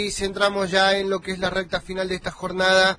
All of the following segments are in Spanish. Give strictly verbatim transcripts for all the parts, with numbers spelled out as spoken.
Y centramos ya en lo que es la recta final de esta jornada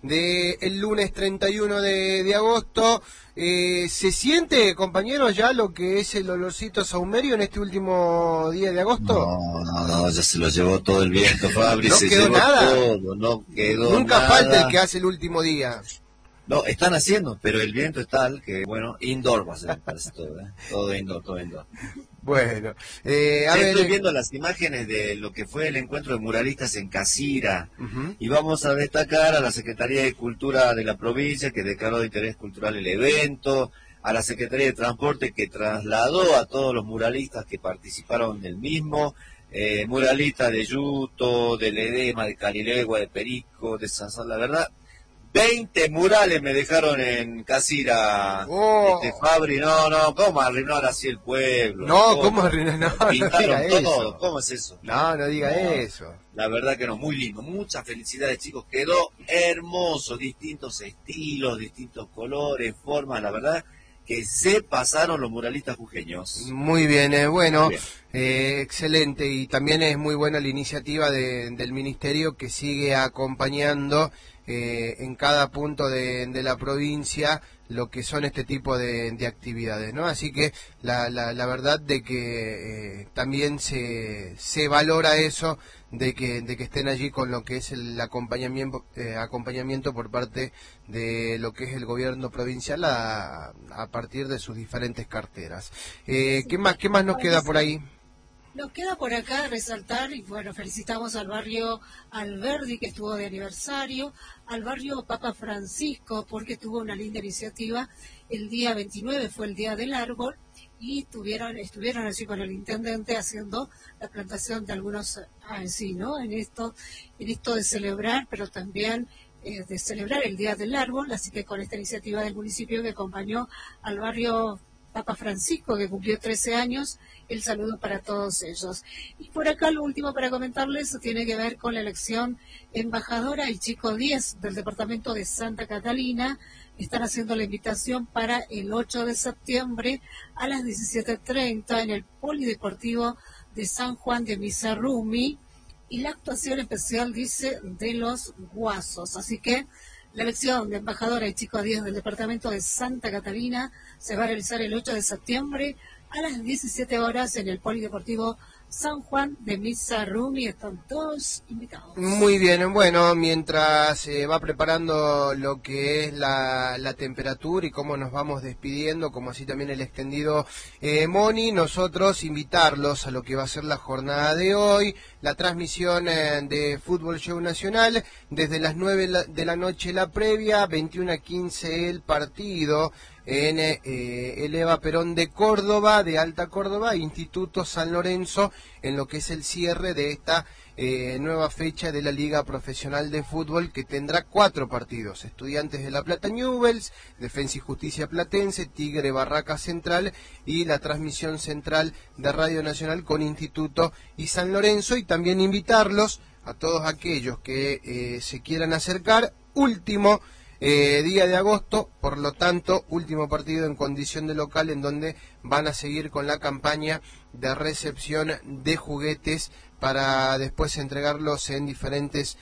del lunes treinta y uno de, de agosto. Eh, ¿Se siente, compañeros, ya lo que es el olorcito saumerio en este último día de agosto? No, no, no, ya se lo llevó todo el viento, Fabri, ¿No se quedó llevó nada? todo, no quedó Nunca nada. falta el que hace el último día. No, están haciendo, pero el viento es tal que, bueno, indoor va a ser, parece todo, ¿eh? Todo indoor, todo indoor. Bueno, eh, a Sí, ver... estoy viendo las imágenes de lo que fue el encuentro de muralistas en Casira, Uh-huh. y vamos a destacar a la Secretaría de Cultura de la provincia, que declaró de interés cultural el evento, a la Secretaría de Transporte, que trasladó a todos los muralistas que participaron del mismo, eh, muralistas de Yuto, del Edema, de Calilegua, de Perico, de San San, la verdad, veinte murales me dejaron en Casira, Oh. este Fabri, no, no, ¿cómo arruinar así el pueblo? No, ¿cómo arruinar? No, no Pintaron diga todo, eso. ¿cómo es eso? No, no diga No, eso. la verdad que no, muy lindo, muchas felicidades, chicos, quedó hermoso, distintos estilos, distintos colores, formas, la verdad que se pasaron los muralistas jujeños. Muy bien, eh, bueno, Bien. eh, excelente, y también es muy buena la iniciativa de, del Ministerio, que sigue acompañando eh, en cada punto de, de la provincia lo que son este tipo de, de actividades, ¿no? Así que la, la, la verdad de que eh, también se, se valora eso, de que, de que estén allí con lo que es el acompañamiento, eh, acompañamiento por parte de lo que es el gobierno provincial a, a partir de sus diferentes carteras. Eh, ¿qué más, qué más nos queda por ahí? Nos queda por acá resaltar, y bueno, felicitamos al barrio Alberdi, que estuvo de aniversario, al barrio Papa Francisco, porque tuvo una linda iniciativa. El día veintinueve fue el Día del Árbol, y tuvieron, estuvieron allí con el intendente haciendo la plantación de algunos, ah, sí, ¿no? En esto, en esto de celebrar, pero también eh, de celebrar el Día del Árbol, así que con esta iniciativa del municipio que acompañó al barrio Papa Francisco, que cumplió trece años, el saludo para todos ellos. Y por acá lo último para comentarles tiene que ver con la elección embajadora. El chico diez del departamento de Santa Catalina están haciendo la invitación para el ocho de septiembre a las diecisiete treinta en el Polideportivo de San Juan de Mizarrumi, y la actuación especial, dice, de los Guasos. Así que la elección de embajadora y chico diez del departamento de Santa Catalina se va a realizar el ocho de septiembre a las diecisiete horas en el Polideportivo San Juan de Mizarrumi. Están todos invitados. Muy bien, bueno, mientras se eh, va preparando lo que es la, la temperatura y cómo nos vamos despidiendo, como así también el extendido eh, Moni, nosotros invitarlos a lo que va a ser la jornada de hoy, la transmisión eh, de Fútbol Show Nacional, desde las nueve de la noche la previa, veintiuno a quince el partido en eh, el Eva Perón de Córdoba, de Alta Córdoba, Instituto San Lorenzo, en lo que es el cierre de esta eh, nueva fecha de la Liga Profesional de Fútbol, que tendrá cuatro partidos: Estudiantes de La Plata Newells, Defensa y Justicia Platense, Tigre Barraca Central, y la transmisión central de Radio Nacional con Instituto y San Lorenzo. Y también invitarlos a todos aquellos que eh, se quieran acercar, último Eh, día de agosto, por lo tanto, último partido en condición de local, en donde van a seguir con la campaña de recepción de juguetes para después entregarlos en diferentes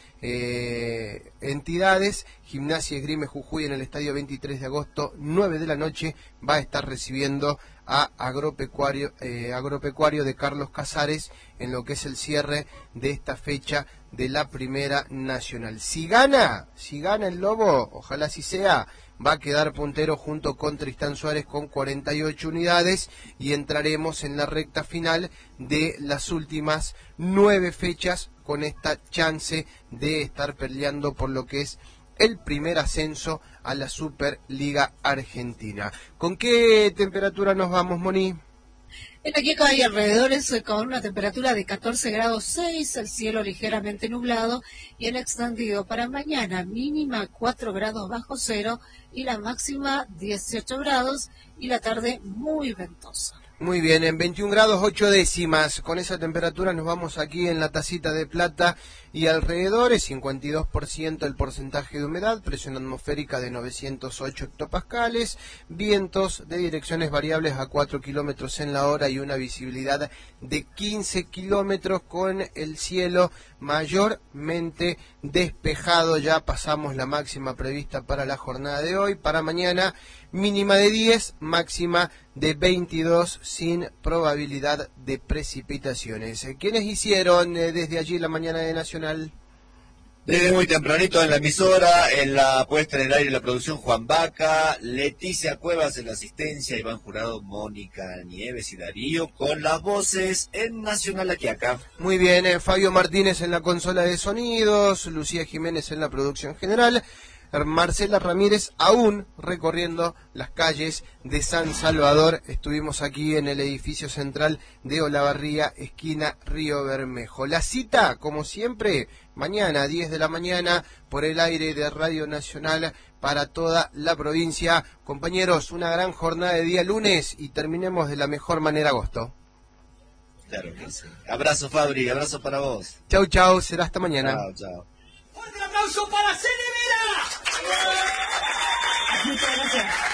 eh, entidades. Gimnasia Esgrima Jujuy en el estadio veintitrés de agosto, nueve de la noche, va a estar recibiendo a Agropecuario, eh, Agropecuario de Carlos Casares en lo que es el cierre de esta fecha de la Primera Nacional. Si gana, si gana el Lobo, ojalá así sea, va a quedar puntero junto con Tristán Suárez con cuarenta y ocho unidades, y entraremos en la recta final de las últimas nueve fechas con esta chance de estar peleando por lo que es el primer ascenso a la Superliga Argentina. ¿Con qué temperatura nos vamos, Moni? En aquí hay alrededores con una temperatura de catorce grados seis, el cielo ligeramente nublado, y el extendido para mañana mínima cuatro grados bajo cero y la máxima dieciocho grados, y la tarde muy ventosa. Muy bien, en veintiún grados ocho décimas, con esa temperatura nos vamos aquí en la tacita de plata y alrededor, es cincuenta y dos por ciento el porcentaje de humedad, presión atmosférica de novecientos ocho hectopascales, vientos de direcciones variables a cuatro kilómetros en la hora y una visibilidad de quince kilómetros con el cielo mayormente despejado. Ya pasamos la máxima prevista para la jornada de hoy, para mañana mínima de diez, máxima de veintidós sin probabilidad de precipitaciones. ¿Quiénes hicieron eh, desde allí la mañana de Nacional? Desde muy tempranito en la emisora, en la puesta en el aire y la producción, Juan Vaca, Leticia Cuevas en la asistencia, Iván Jurado, Mónica Nieves y Darío, con las voces en Nacional aquí acá. Muy bien, eh, Fabio Martínez en la consola de sonidos, Lucía Jiménez en la producción general, Marcela Ramírez aún recorriendo las calles de San Salvador. Estuvimos aquí en el edificio central de Olavarría, esquina Río Bermejo. La cita, como siempre, mañana a diez de la mañana por el aire de Radio Nacional para toda la provincia. Compañeros, una gran jornada de día lunes y terminemos de la mejor manera agosto. Claro que sí. Abrazo, Fabri, abrazo para vos. Chau, chau, será hasta mañana. Chao, chao. ¡Fuerte aplauso para Celevera! Muchas gracias.